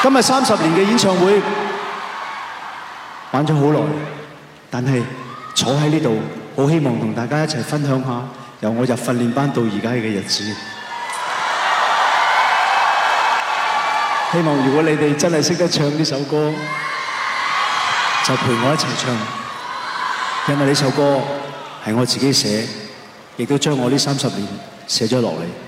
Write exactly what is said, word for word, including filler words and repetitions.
今日三十年嘅演唱會玩咗好耐，但係坐喺呢度，好希望同大家一齊分享下由我入訓練班到而家嘅日子。希望如果你哋真係識得唱呢首歌，就陪我一齊唱，因為呢首歌係我自己寫，亦都將我呢三十年寫咗落嚟。